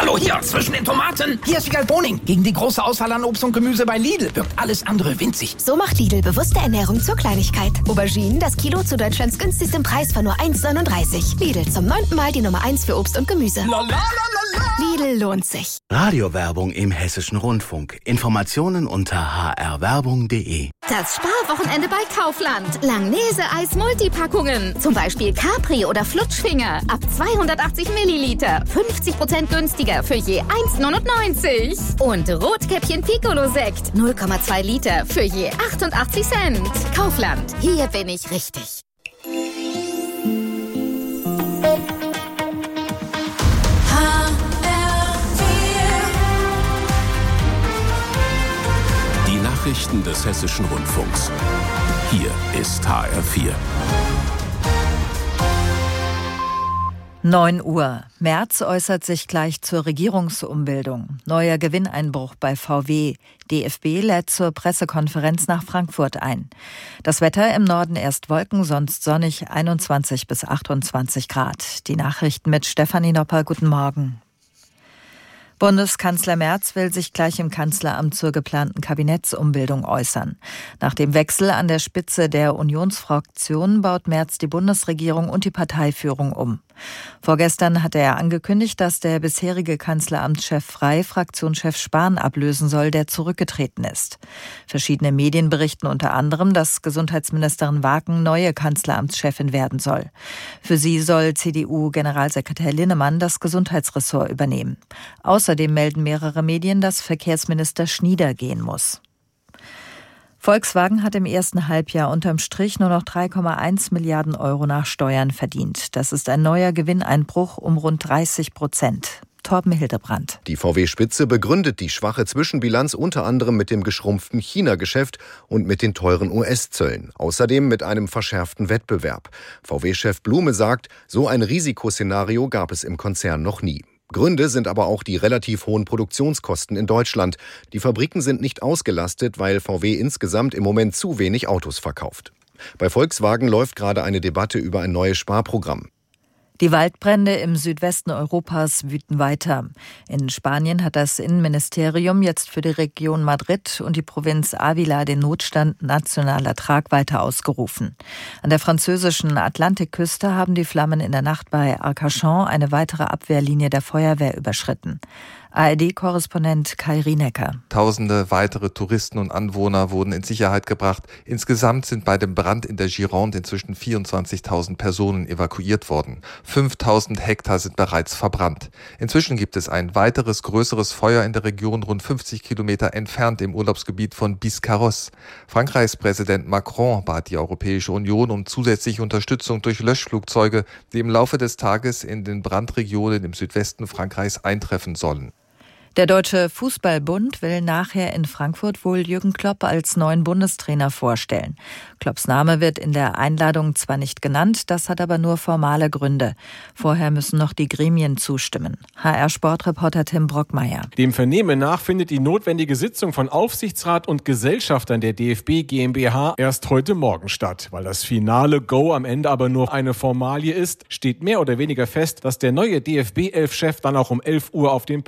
Hallo, hier, zwischen den Tomaten. Hier ist Wiegald Boning. Gegen die große Auswahl an Obst und Gemüse bei Lidl wirkt alles andere winzig. So macht Lidl bewusste Ernährung zur Kleinigkeit. Auberginen, das Kilo zu Deutschlands günstigsten Preis von nur 1,39. Lidl, zum 9. Mal die Nummer 1 für Obst und Gemüse. Lidl lohnt sich. Radiowerbung im Hessischen Rundfunk. Informationen unter hrwerbung.de. Das Sparwochenende bei Kaufland. Langnese-Eis Multipackungen. Zum Beispiel Capri oder Flutschfinger. Ab 280 Milliliter. 50% günstiger für je 1,99. Und Rotkäppchen Piccolo-Sekt. 0,2 Liter für je 88 Cent. Kaufland. Hier bin ich richtig. Nachrichten des Hessischen Rundfunks. Hier ist HR4. 9 Uhr. Merz äußert sich gleich zur Regierungsumbildung. Neuer Gewinneinbruch bei VW. DFB lädt zur Pressekonferenz nach Frankfurt ein. Das Wetter im Norden erst Wolken, sonst sonnig 21 bis 28 Grad. Die Nachrichten mit Stefanie Nopper. Guten Morgen. Bundeskanzler Merz will sich gleich im Kanzleramt zur geplanten Kabinettsumbildung äußern. Nach dem Wechsel an der Spitze der Unionsfraktion baut Merz die Bundesregierung und die Parteiführung um. Vorgestern hatte er angekündigt, dass der bisherige Kanzleramtschef Frey Fraktionschef Spahn ablösen soll, der zurückgetreten ist. Verschiedene Medien berichten unter anderem, dass Gesundheitsministerin Waken neue Kanzleramtschefin werden soll. Für sie soll CDU-Generalsekretär Linnemann das Gesundheitsressort übernehmen. Außerdem melden mehrere Medien, dass Verkehrsminister Schnieder gehen muss. Volkswagen hat im ersten Halbjahr unterm Strich nur noch 3,1 Milliarden Euro nach Steuern verdient. Das ist ein neuer Gewinneinbruch um rund 30%. Torben Hildebrand. Die VW-Spitze begründet die schwache Zwischenbilanz unter anderem mit dem geschrumpften China-Geschäft und mit den teuren US-Zöllen. Außerdem mit einem verschärften Wettbewerb. VW-Chef Blume sagt, so ein Risikoszenario gab es im Konzern noch nie. Gründe sind aber auch die relativ hohen Produktionskosten in Deutschland. Die Fabriken sind nicht ausgelastet, weil VW insgesamt im Moment zu wenig Autos verkauft. Bei Volkswagen läuft gerade eine Debatte über ein neues Sparprogramm. Die Waldbrände im Südwesten Europas wüten weiter. In Spanien hat das Innenministerium jetzt für die Region Madrid und die Provinz Ávila den Notstand nationaler Tragweite ausgerufen. An der französischen Atlantikküste haben die Flammen in der Nacht bei Arcachon eine weitere Abwehrlinie der Feuerwehr überschritten. ARD-Korrespondent Kai Rienecker. Tausende weitere Touristen und Anwohner wurden in Sicherheit gebracht. Insgesamt sind bei dem Brand in der Gironde inzwischen 24.000 Personen evakuiert worden. 5.000 Hektar sind bereits verbrannt. Inzwischen gibt es ein weiteres größeres Feuer in der Region rund 50 Kilometer entfernt im Urlaubsgebiet von Biscarrosse. Frankreichs Präsident Macron bat die Europäische Union um zusätzliche Unterstützung durch Löschflugzeuge, die im Laufe des Tages in den Brandregionen im Südwesten Frankreichs eintreffen sollen. Der Deutsche Fußballbund will nachher in Frankfurt wohl Jürgen Klopp als neuen Bundestrainer vorstellen. Klopps Name wird in der Einladung zwar nicht genannt, das hat aber nur formale Gründe. Vorher müssen noch die Gremien zustimmen. HR-Sportreporter Tim Brockmeier. Dem Vernehmen nach findet die notwendige Sitzung von Aufsichtsrat und Gesellschaftern der DFB GmbH erst heute Morgen statt. Weil das finale Go am Ende aber nur eine Formalie ist, steht mehr oder weniger fest, dass der neue DFB-11-Chef dann auch um 11 Uhr auf dem